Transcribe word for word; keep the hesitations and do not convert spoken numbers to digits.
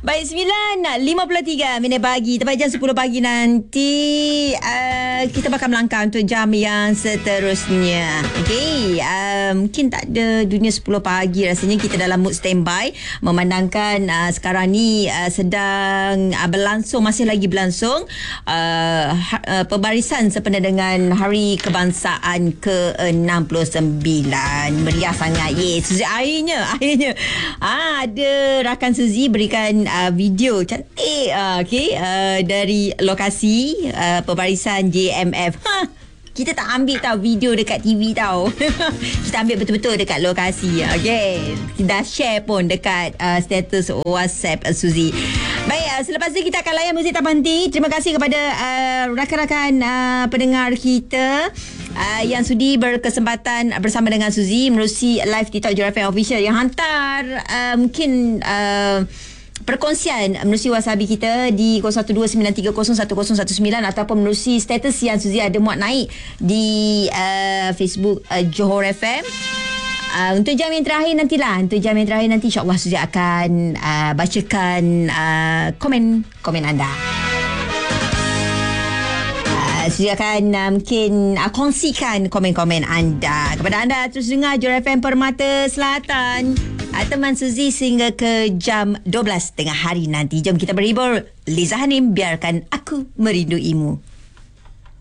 Baik, sembilan lima puluh tiga minit pagi. Tepat jam sepuluh pagi nanti uh, kita bakal melangkah untuk jam yang seterusnya. Okey, uh, mungkin tak ada dunia sepuluh pagi. Rasanya kita dalam mood standby, memandangkan uh, sekarang ni uh, sedang uh, berlangsung, masih lagi berlangsung uh, ha- uh, pembarisan sempena dengan Hari Kebangsaan ke enam puluh sembilan. Meriah sangat. Ye, Suzy, akhirnya akhirnya ah, ada rakan Suzy berikan uh, video cantik uh, okay, uh, dari lokasi uh, pembarisan J M F. Ha, kita tak ambil tau video dekat T V tau. Kita ambil betul-betul dekat lokasi. Okay, dah share pun dekat uh, status WhatsApp uh, Suzy. Baik, uh, selepas itu kita akan layan muzik tak berhenti. Terima kasih kepada uh, rakan-rakan uh, pendengar kita Uh, yang sudi berkesempatan bersama dengan Suzy menerusi live TikTok Joy F M Official, yang hantar uh, mungkin uh, perkongsian menerusi wasabi kita di kosong satu dua sembilan tiga kosong satu kosong satu sembilan ataupun menerusi status yang Suzy ada muat naik di uh, Facebook uh, Johor F M. Uh, untuk jam yang terakhir nantilah Untuk jam yang terakhir nanti InsyaAllah Suzy akan uh, bacakan uh, komen komen anda. Suzy akan uh, mungkin uh, kongsikan komen-komen anda kepada anda. Terus dengar Joy F M Permata Selatan, uh, teman Suzy sehingga ke jam dua belas tengah hari nanti. Jom kita berhibur. Liza Hanim, Biarkan Aku Merinduimu.